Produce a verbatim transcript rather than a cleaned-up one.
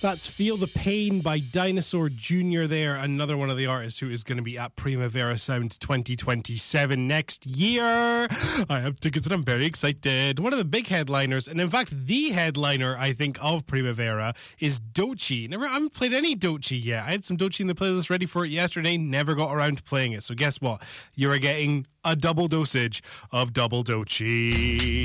That's Feel the Pain by Dinosaur Junior there, another one of the artists who is going to be at Primavera Sound twenty twenty-seven next year. I have tickets and I'm very excited. One of the big headliners, and in fact the headliner, I think, of Primavera is Doechii. Never, I haven't played any Doechii yet. I had some Doechii in the playlist ready for it yesterday, never got around to playing it. So guess what? You are getting a double dosage of double Doechii.